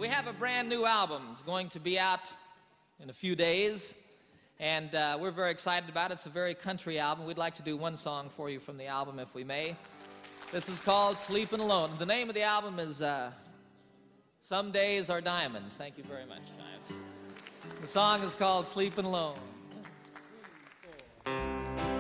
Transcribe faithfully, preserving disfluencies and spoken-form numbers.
We have a brand new album. It's going to be out in a few days, and uh, we're very excited about it. It's a very country album. We'd like to do one song for you from the album, if we may. This is called Sleeping Alone. The name of the album is uh, Some Days Are Diamonds. Thank you very much, Shive. The song is called Sleeping Alone.